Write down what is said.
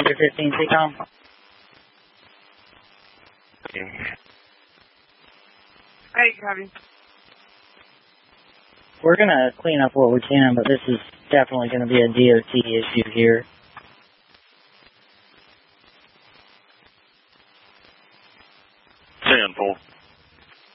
Passenger 15 Seacom. Hey, copy. We're going to clean up what we can, but this is definitely going to be a DOT issue here. Tenfold.